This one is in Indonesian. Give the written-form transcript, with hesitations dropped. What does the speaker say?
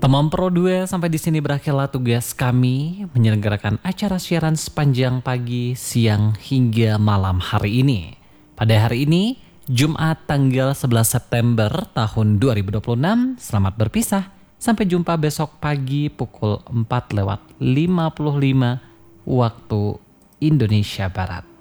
Teman Pro 2, sampai di sini berakhirlah tugas kami menyelenggarakan acara siaran sepanjang pagi, siang hingga malam hari ini. Pada hari ini, Jumat tanggal 11 September tahun 2026, selamat berpisah. Sampai jumpa besok pagi pukul 4:55 waktu Indonesia Barat.